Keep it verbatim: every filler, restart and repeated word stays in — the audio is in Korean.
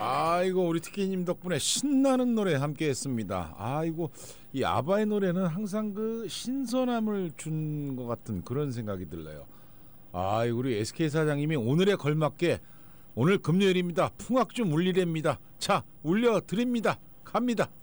아이고 우리 티키님 덕분에 신나는 노래 함께했습니다. 아이고 이 아바의 노래는 항상 그 신선함을 준 것 같은 그런 생각이 들어요. 아 우리 에스케이 사장님이 오늘에 걸맞게 오늘 금요일입니다. 풍악 좀 울리랍니다. 자 울려 드립니다. 갑니다.